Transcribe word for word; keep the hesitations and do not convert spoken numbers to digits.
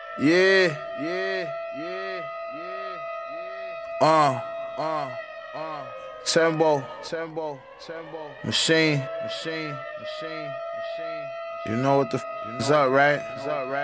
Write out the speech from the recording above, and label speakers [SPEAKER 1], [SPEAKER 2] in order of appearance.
[SPEAKER 1] Yeah, yeah, yeah, yeah, yeah. Uh, uh, uh. Tembo, tembo, tembo. Machine, machine, machine, machine. You know what the f is up, right? Is up, right?